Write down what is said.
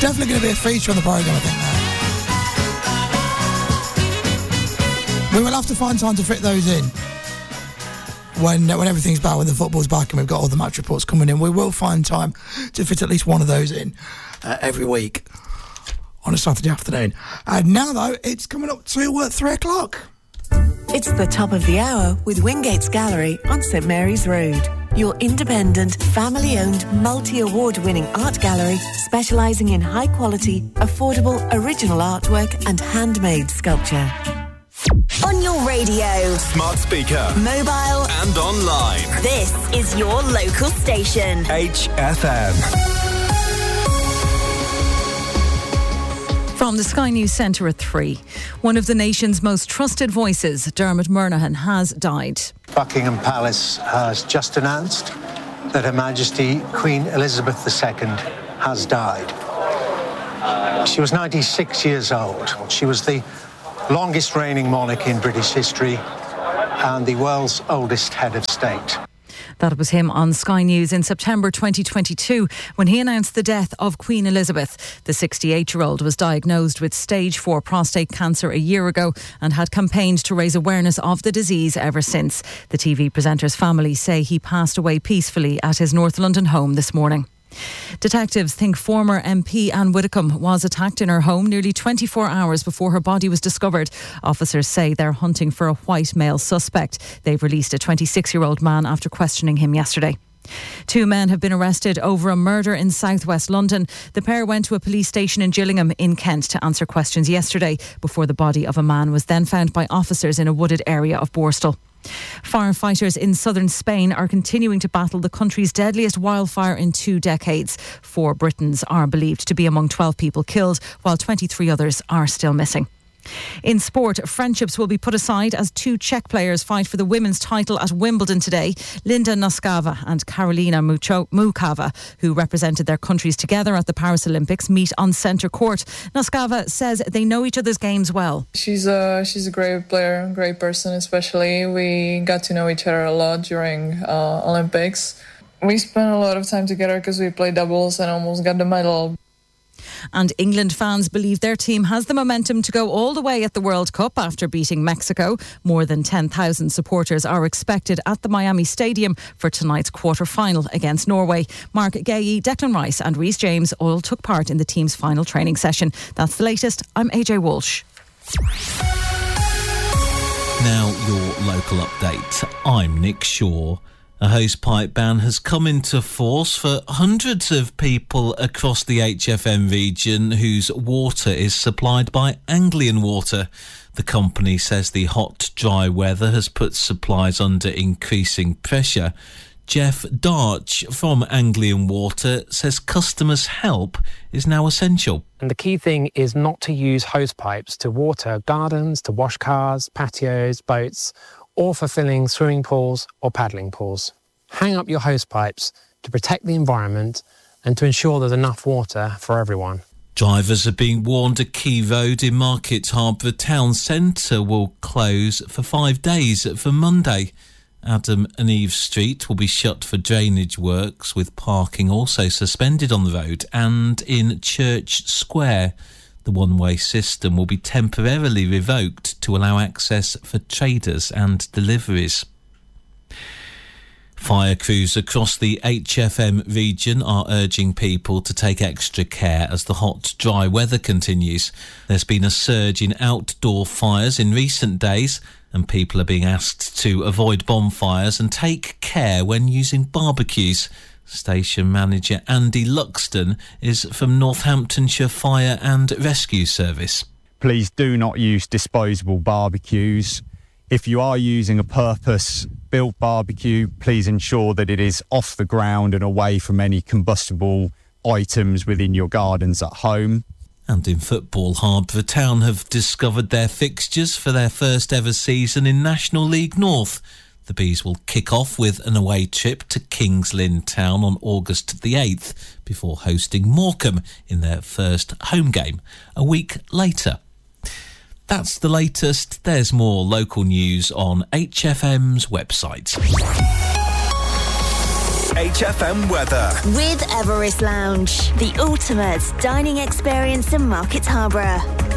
definitely going to be a feature on the programme, I think, now. We will have to find time to fit those in when everything's back, when the football's back and we've got all the match reports coming in. We will find time to fit at least one of those in every week on a Saturday afternoon. And now, though, it's coming up to 3 o'clock. It's the top of the hour with Wingates Gallery on St Mary's Road. Your independent, family-owned, multi-award-winning art gallery specialising in high-quality, affordable, original artwork and handmade sculpture. On your radio, smart speaker, mobile and online. This is your local station. HFM. From the Sky News Centre at 3. One of the nation's most trusted voices, Dermot Murnaghan, has died. Buckingham Palace has just announced that Her Majesty Queen Elizabeth II has died. She was 96 years old. She was the longest reigning monarch in British history and the world's oldest head of state. That was him on Sky News in September 2022 when he announced the death of Queen Elizabeth. The 68-year-old was diagnosed with stage 4 prostate cancer a year ago and had campaigned to raise awareness of the disease ever since. The TV presenter's family say he passed away peacefully at his North London home this morning. Detectives think former MP Anne Widdecombe was attacked in her home nearly 24 hours before her body was discovered. Officers say they're hunting for a white male suspect. They've released a 26-year-old man after questioning him yesterday. 2 men have been arrested over a murder in southwest London. The pair went to a police station in Gillingham in Kent to answer questions yesterday before the body of a man was then found by officers in a wooded area of Borstal. Firefighters in southern Spain are continuing to battle the country's deadliest wildfire in 2 decades. 4 Britons are believed to be among 12 people killed, while 23 others are still missing. In sport, friendships will be put aside as 2 Czech players fight for the women's title at Wimbledon today. Linda Noskava and Karolina Mukava, who represented their countries together at the Paris Olympics, meet on centre court. Noskava says they know each other's games well. She's a great player, great person especially. We got to know each other a lot during Olympics. We spent a lot of time together because we played doubles and almost got the medal. And England fans believe their team has the momentum to go all the way at the World Cup after beating Mexico. More than 10,000 supporters are expected at the Miami Stadium for tonight's quarter-final against Norway. Mark Guéhi, Declan Rice and Reece James all took part in the team's final training session. That's the latest. I'm AJ Walsh. Now your local update. I'm Nick Shaw. A hosepipe ban has come into force for hundreds of people across the HFM region whose water is supplied by Anglian Water. The company says the hot, dry weather has put supplies under increasing pressure. Jeff Darch from Anglian Water says customers' help is now essential. And the key thing is not to use hosepipes to water gardens, to wash cars, patios, boats, or for filling swimming pools or paddling pools. Hang up your hosepipes to protect the environment and to ensure there's enough water for everyone. Drivers are being warned a key road in Market Harborough town centre will close for 5 days from Monday. Adam and Eve Street will be shut for drainage works, with parking also suspended on the road, and in Church Square. The one-way system will be temporarily revoked to allow access for traders and deliveries. Fire crews across the HFM region are urging people to take extra care as the hot, dry weather continues. There's been a surge in outdoor fires in recent days, and people are being asked to avoid bonfires and take care when using barbecues. Station manager Andy Luxton is from Northamptonshire Fire and Rescue Service. Please do not use disposable barbecues. If you are using a purpose-built barbecue, please ensure that it is off the ground and away from any combustible items within your gardens at home. And in football, Harborough Town have discovered their fixtures for their first ever season in National League North. The Bees will kick off with an away trip to Kings Lynn Town on August the 8th before hosting Morecambe in their first home game a week later. That's the latest. There's more local news on HFM's website. HFM weather. With Everest Lounge, the ultimate dining experience in Market Harbour.